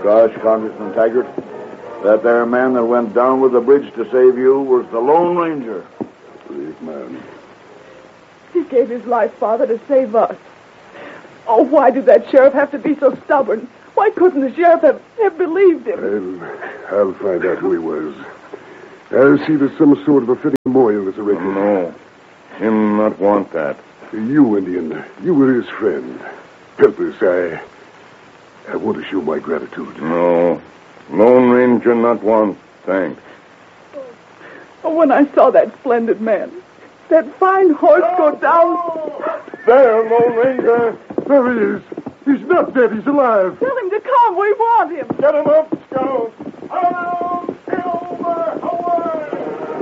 Gosh, Congressman Taggart, that there man that went down with the bridge to save you was the Lone Ranger. Brave man. He gave his life, Father, to save us. Oh, why did that sheriff have to be so stubborn? Why couldn't the sheriff have believed him? I'll find out who he was. I'll see there's some sort of a fitting memorial as a record. No. Him not want that. You, Indian, you were his friend. Help us, I want to show my gratitude. No. Lone Ranger not want thanks. Oh, when I saw that splendid man, that fine horse go down... There, Lone Ranger. There he is. He's not dead. He's alive. Tell him to come. We want him. Get him up, Scout.